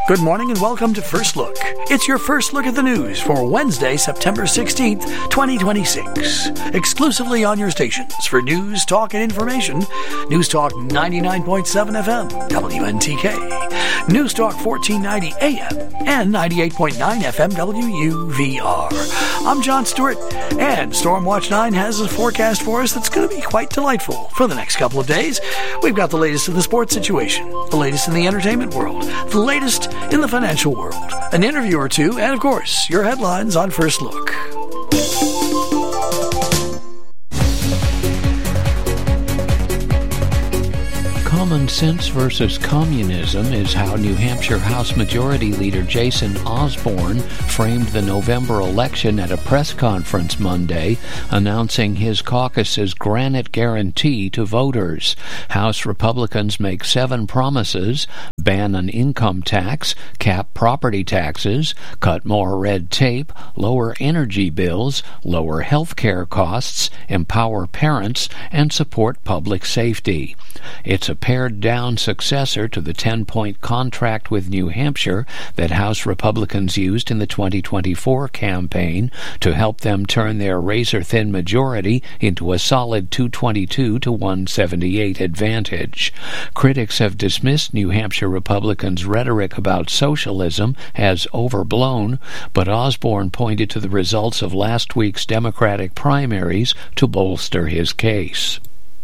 Good morning and welcome to First Look. It's your first look at the news for Wednesday, September 16th, 2026. Exclusively on your stations for news, talk, and information. News Talk 99.7 FM, WNTK. News Talk 1490 AM and 98.9 FM, WUVR. I'm John Stewart, and Stormwatch 9 has a forecast for us that's going to be quite delightful for the next couple of days. We've got the latest in the sports situation, the latest in the entertainment world, the latest in the financial world, an interview or two, and of course, your headlines on First Look. Common sense versus communism is how New Hampshire House Majority Leader Jason Osborne framed the November election at a press conference Monday, announcing his caucus's granite guarantee to voters. House Republicans make 7 promises: ban an income tax, cap property taxes, cut more red tape, lower energy bills, lower health care costs, empower parents, and support public safety. It's a pared-down successor to the 10-point contract with New Hampshire that House Republicans used in the 2024 campaign to help them turn their razor-thin majority into a solid 222 to 178 advantage. Critics have dismissed New Hampshire Republicans' rhetoric about socialism as overblown, but Osborne pointed to the results of last week's Democratic primaries to bolster his case.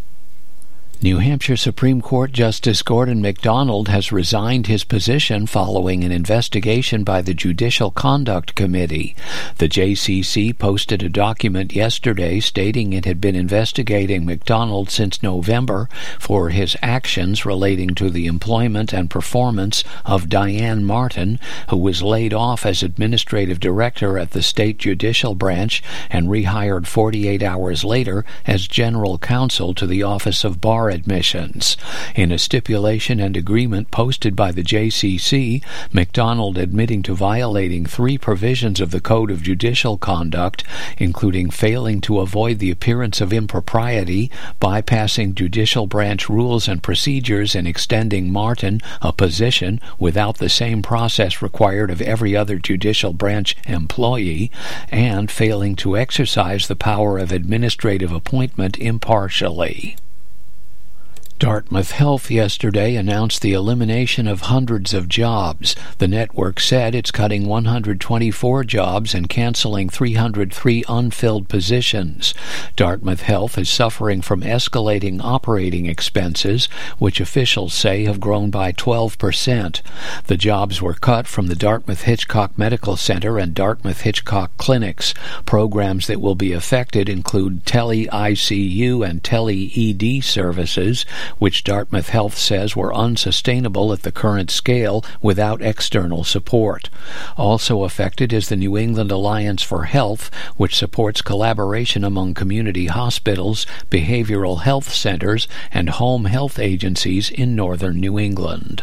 New Hampshire Supreme Court Justice Gordon MacDonald has resigned his position following an investigation by the Judicial Conduct Committee. The JCC posted a document yesterday stating it had been investigating MacDonald since November for his actions relating to the employment and performance of Diane Martin, who was laid off as administrative director at the state judicial branch and rehired 48 hours later as general counsel to the Office of Bar Admissions. In a stipulation and agreement posted by the JCC, MacDonald admitting to violating 3 provisions of the Code of Judicial Conduct, including failing to avoid the appearance of impropriety, bypassing judicial branch rules and procedures, and extending Martin a position without the same process required of every other judicial branch employee, and failing to exercise the power of administrative appointment impartially. Dartmouth Health yesterday announced the elimination of hundreds of jobs. The network said it's cutting 124 jobs and canceling 303 unfilled positions. Dartmouth Health is suffering from escalating operating expenses, which officials say have grown by 12%. The jobs were cut from the Dartmouth Hitchcock Medical Center and Dartmouth Hitchcock Clinics. Programs that will be affected include tele-ICU and tele-ED services, which Dartmouth Health says were unsustainable at the current scale without external support. Also affected is the New England Alliance for Health, which supports collaboration among community hospitals, behavioral health centers, and home health agencies in northern New England.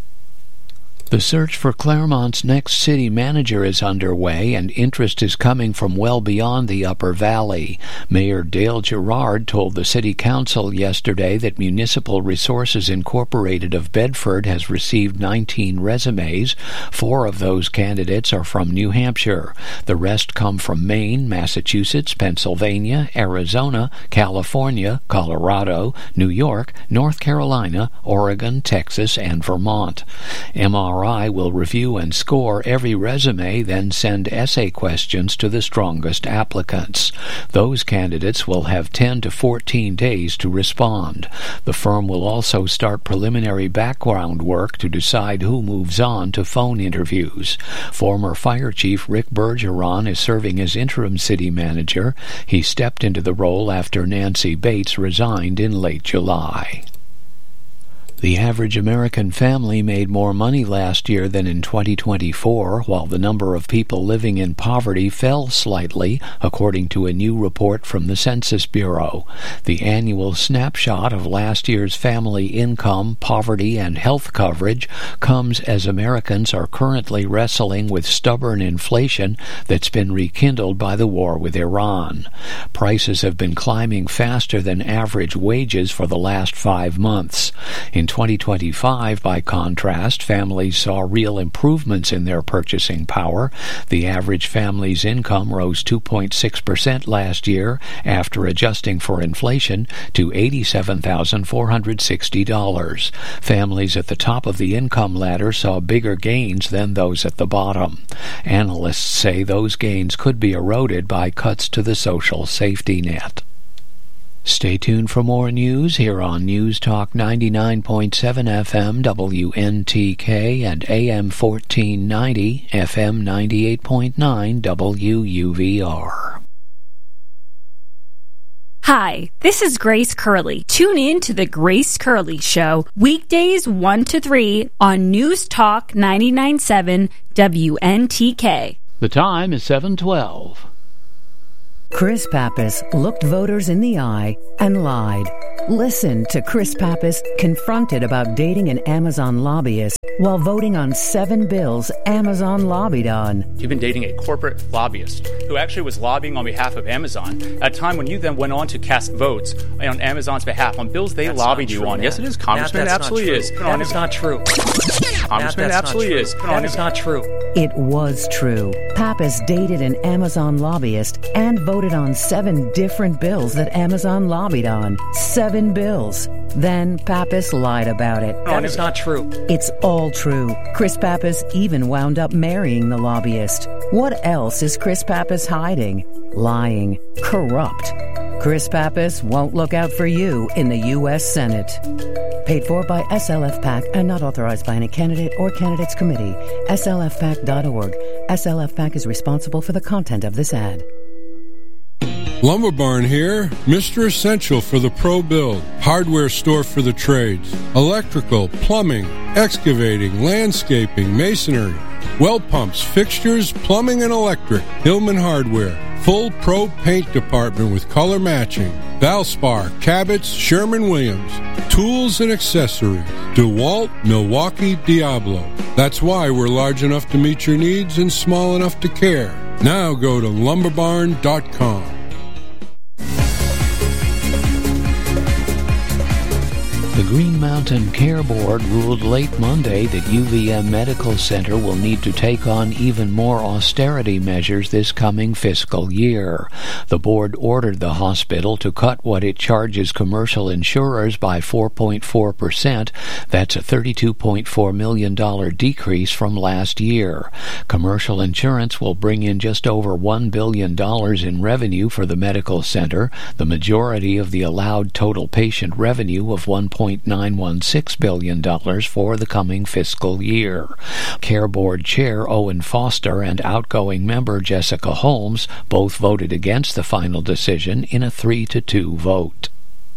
The search for Claremont's next city manager is underway, and interest is coming from well beyond the Upper Valley. Mayor Dale Gerard told the City Council yesterday that Municipal Resources Incorporated of Bedford has received 19 resumes. 4 of those candidates are from New Hampshire. The rest come from Maine, Massachusetts, Pennsylvania, Arizona, California, Colorado, New York, North Carolina, Oregon, Texas, and Vermont. MRI will review and score every resume, then send essay questions to the strongest applicants. Those candidates will have 10 to 14 days to respond. The firm will also start preliminary background work to decide who moves on to phone interviews. Former Fire Chief Rick Bergeron is serving as interim city manager. He stepped into the role after Nancy Bates resigned in late July. The average American family made more money last year than in 2024, while the number of people living in poverty fell slightly, according to a new report from the Census Bureau. The annual snapshot of last year's family income, poverty, and health coverage comes as Americans are currently wrestling with stubborn inflation that's been rekindled by the war with Iran. Prices have been climbing faster than average wages for the last 5 months. In In 2025, by contrast, families saw real improvements in their purchasing power. The average family's income rose 2.6% last year after adjusting for inflation to $87,460. Families at the top of the income ladder saw bigger gains than those at the bottom. Analysts say those gains could be eroded by cuts to the social safety net. Stay tuned for more news here on News Talk 99.7 FM WNTK and AM 1490 FM 98.9 WUVR. Hi, this is Grace Curley. Tune in to The Grace Curley Show, weekdays 1 to 3 on News Talk 99.7 WNTK. The time is 7:12. Chris Pappas looked voters in the eye and lied. Listen to Chris Pappas confronted about dating an Amazon lobbyist while voting on 7 bills Amazon lobbied on. You've been dating a corporate lobbyist who actually was lobbying on behalf of Amazon at a time when you then went on to cast votes on Amazon's behalf on bills they lobbied you on. Yes, it is, Congressman. It absolutely is. That is not true. Congressman, it absolutely is. That is not true. It was true. Pappas dated an Amazon lobbyist and voted on 7 different bills that Amazon lobbied on. 7 bills. Then Pappas lied about it. That is not true. It's all true. Chris Pappas even wound up marrying the lobbyist. What else is Chris Pappas hiding? Lying. Corrupt. Chris Pappas won't look out for you in the U.S. Senate. Paid for by SLF PAC and not authorized by any candidate or candidates committee. SLFPAC.org. SLF PAC is responsible for the content of this ad. Lumber Barn here, Mr. Essential for the Pro Build, hardware store for the trades, electrical, plumbing, excavating, landscaping, masonry, well pumps, fixtures, plumbing and electric, Hillman Hardware, full pro paint department with color matching, Valspar, Cabot's, Sherman-Williams, tools and accessories, DeWalt, Milwaukee, Diablo. That's why we're large enough to meet your needs and small enough to care. Now go to lumberbarn.com. The Green Mountain Care Board ruled late Monday that UVM Medical Center will need to take on even more austerity measures this coming fiscal year. The board ordered the hospital to cut what it charges commercial insurers by 4.4%. That's a $32.4 million decrease from last year. Commercial insurance will bring in just over $1 billion in revenue for the medical center, the majority of the allowed total patient revenue of $1.916 billion for the coming fiscal year. Care Board Chair Owen Foster and outgoing member Jessica Holmes both voted against the final decision in a 3-2 vote.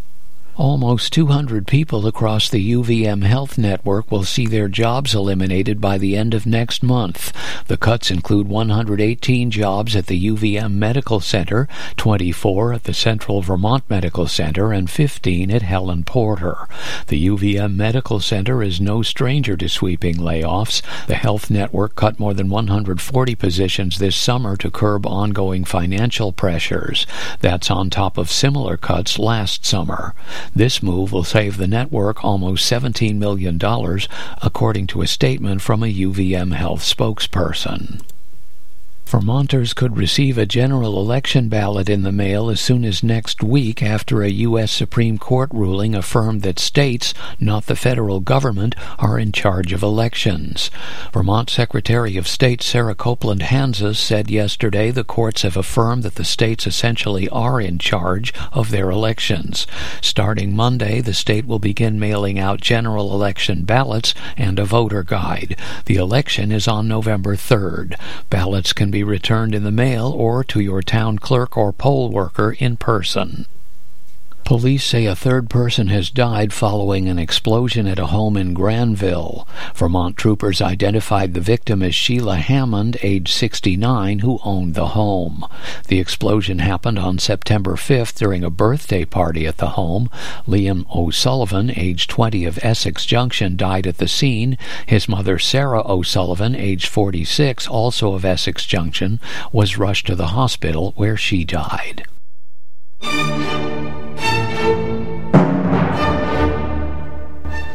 Almost 200 people across the UVM Health Network will see their jobs eliminated by the end of next month. The cuts include 118 jobs at the UVM Medical Center, 24 at the Central Vermont Medical Center, and 15 at Helen Porter. The UVM Medical Center is no stranger to sweeping layoffs. The Health Network cut more than 140 positions this summer to curb ongoing financial pressures. That's on top of similar cuts last summer. This move will save the network almost $17 million, according to a statement from a UVM Health spokesperson. Vermonters could receive a general election ballot in the mail as soon as next week after a U.S. Supreme Court ruling affirmed that states, not the federal government, are in charge of elections. Vermont Secretary of State Sarah Copeland Hanses said yesterday the courts have affirmed that the states essentially are in charge of their elections. Starting Monday, the state will begin mailing out general election ballots and a voter guide. The election is on November 3rd. Ballots can be returned in the mail or to your town clerk or poll worker in person. Police say a third person has died following an explosion at a home in Granville. Vermont troopers identified the victim as Sheila Hammond, age 69, who owned the home. The explosion happened on September 5th during a birthday party at the home. Liam O'Sullivan, age 20, of Essex Junction, died at the scene. His mother, Sarah O'Sullivan, age 46, also of Essex Junction, was rushed to the hospital where she died.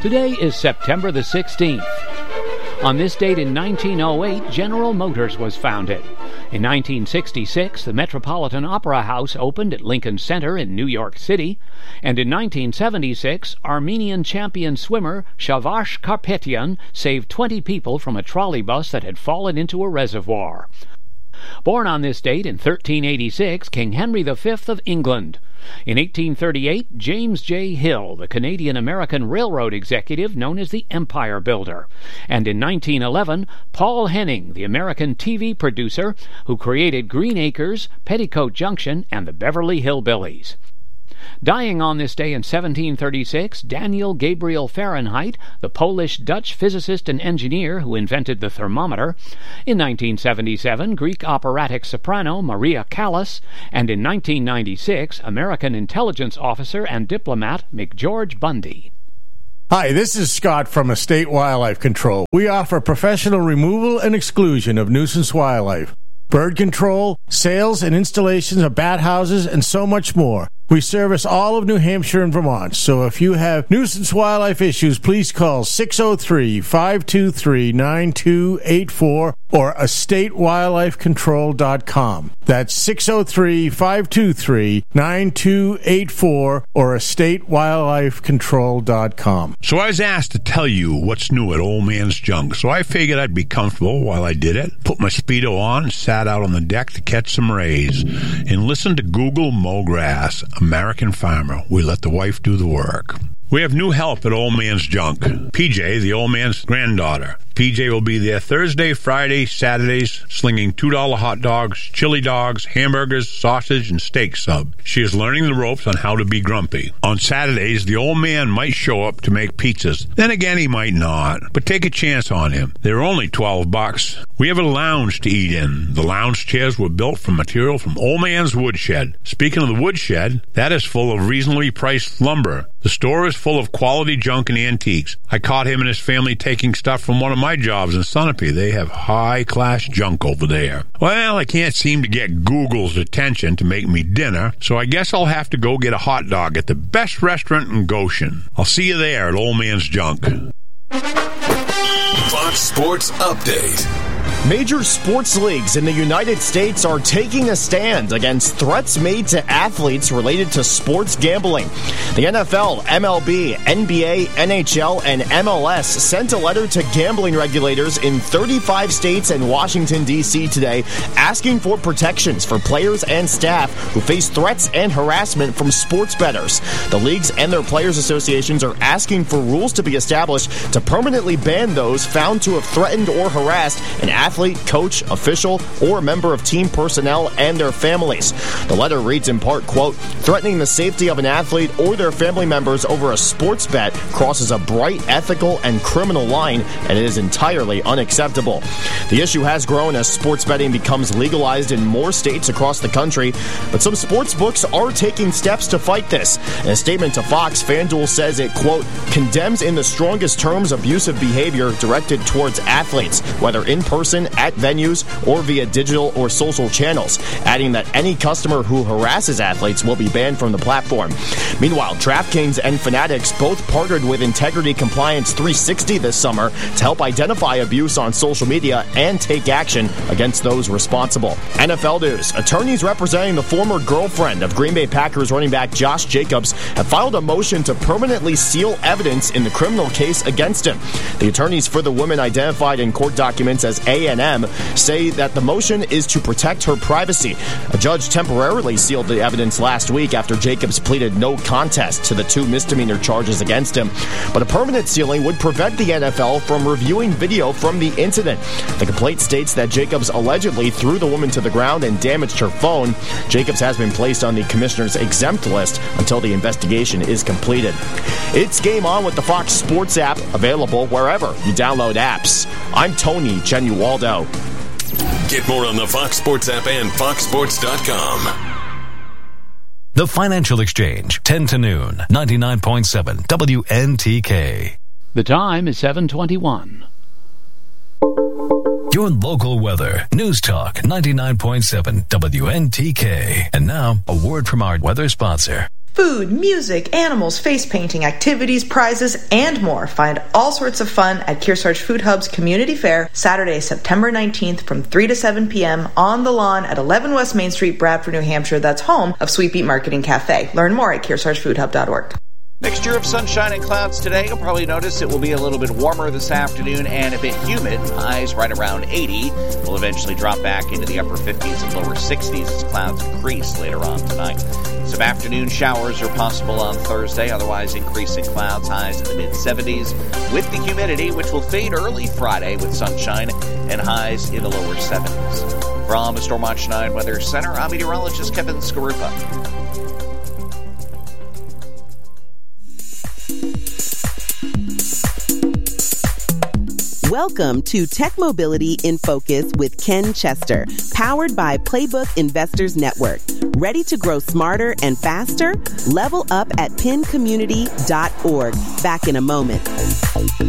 Today is September the 16th. On this date in 1908, General Motors was founded. In 1966, the Metropolitan Opera House opened at Lincoln Center in New York City. And in 1976, Armenian champion swimmer Shavash Karpetyan saved 20 people from a trolley bus that had fallen into a reservoir. Born on this date in 1386, King Henry V of England. In 1838, James J. Hill, the Canadian-American railroad executive known as the Empire Builder. And in 1911, Paul Henning, the American TV producer who created Green Acres, Petticoat Junction, and the Beverly Hillbillies. Dying on this day in 1736, Daniel Gabriel Fahrenheit, the Polish-Dutch physicist and engineer who invented the thermometer. In 1977, Greek operatic soprano Maria Callas. And in 1996, American intelligence officer and diplomat McGeorge Bundy. Hi, this is Scott from Estate Wildlife Control. We offer professional removal and exclusion of nuisance wildlife, bird control, sales and installations of bat houses, and so much more. We service all of New Hampshire and Vermont, so if you have nuisance wildlife issues, please call 603-523-9284 or estatewildlifecontrol.com. That's 603-523-9284 or estatewildlifecontrol.com. So I was asked to tell you what's new at Old Man's Junk, so I figured I'd be comfortable while I did it. Put my Speedo on and sat out on the deck to catch some rays and listen to Google Mowgrass, American Farmer. We let the wife do the work. We have new help at Old Man's Junk. PJ, the old man's granddaughter. PJ will be there Thursday, Friday, Saturdays, slinging $2 hot dogs, chili dogs, hamburgers, sausage, and steak sub. She is learning the ropes on how to be grumpy. On Saturdays, the old man might show up to make pizzas. Then again, he might not. But take a chance on him. They're only $12. We have a lounge to eat in. The lounge chairs were built from material from Old Man's Woodshed. Speaking of the woodshed, that is full of reasonably priced lumber. The store is full of quality junk and antiques. I caught him and his family taking stuff from one of my jobs in Sunapee. They have high-class junk over there. Well, I can't seem to get Google's attention to make me dinner, so I guess I'll have to go get a hot dog at the best restaurant in Goshen. I'll see you there at Old Man's Junk. Fox Sports Update. Major sports leagues in the United States are taking a stand against threats made to athletes related to sports gambling. The NFL, MLB, NBA, NHL, and MLS sent a letter to gambling regulators in 35 states and Washington, D.C. today, asking for protections for players and staff who face threats and harassment from sports bettors. The leagues and their players' associations are asking for rules to be established to permanently ban those found to have threatened or harassed an athlete, coach, official, or member of team personnel and their families. The letter reads in part, quote, "Threatening the safety of an athlete or their family members over a sports bet crosses a bright ethical and criminal line, and it is entirely unacceptable." The issue has grown as sports betting becomes legalized in more states across the country, but some sports books are taking steps to fight this. In a statement to Fox, FanDuel says it, quote, "condemns in the strongest terms abusive behavior directed towards athletes, whether in person, at venues, or via digital or social channels," adding that any customer who harasses athletes will be banned from the platform. Meanwhile, DraftKings and Fanatics both partnered with Integrity Compliance 360 this summer to help identify abuse on social media and take action against those responsible. NFL news. Attorneys representing the former girlfriend of Green Bay Packers running back Josh Jacobs have filed a motion to permanently seal evidence in the criminal case against him. The attorneys for the woman identified in court documents as A&M say that the motion is to protect her privacy. A judge temporarily sealed the evidence last week after Jacobs pleaded no contest to the 2 misdemeanor charges against him. But a permanent sealing would prevent the NFL from reviewing video from the incident. The complaint states that Jacobs allegedly threw the woman to the ground and damaged her phone. Jacobs has been placed on the commissioner's exempt list until the investigation is completed. It's Game On with the Fox Sports app, available wherever you download apps. I'm Tony Genualdo. Get more on the Fox Sports app and foxsports.com. The Financial Exchange, 10 to noon, 99.7 WNTK. The time is 7:21. Your local weather. News Talk 99.7 WNTK. And now, a word from our weather sponsor. Food, music, animals, face painting, activities, prizes, and more. Find all sorts of fun at Kearsarge Food Hub's Community Fair, Saturday, September 19th from 3 to 7 p.m. on the lawn at 11 West Main Street, Bradford, New Hampshire. That's home of Sweet Beet Marketing Cafe. Learn more at KearsargeFoodHub.org. Mixture of sunshine and clouds today. You'll probably notice it will be a little bit warmer this afternoon and a bit humid. Highs right around 80. We'll eventually drop back into the upper 50s and lower 60s as clouds increase later on tonight. Some afternoon showers are possible on Thursday, otherwise increasing clouds, highs in the mid-70s with the humidity, which will fade early Friday with sunshine and highs in the lower 70s. From the Storm Watch 9 Weather Center, I'm meteorologist Kevin Skarupa. Welcome to Tech Mobility in Focus with Ken Chester, powered by Playbook Investors Network. Ready to grow smarter and faster? Level up at pincommunity.org. Back in a moment.